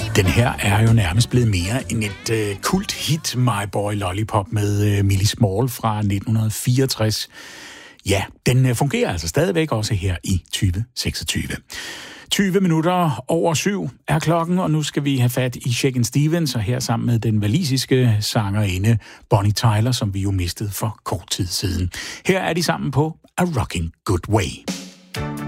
Den her er jo nærmest blevet mere end et kult hit, My Boy Lollipop med Millie Small fra 1964. Ja, den fungerer altså stadigvæk også her i 2026. 20 minutter over 7 er klokken, og nu skal vi have fat i Shakin' Stevens, og her sammen med den walisiske sangerinde Bonnie Tyler, som vi jo mistede for kort tid siden. Her er de sammen på A Rockin' Good Way.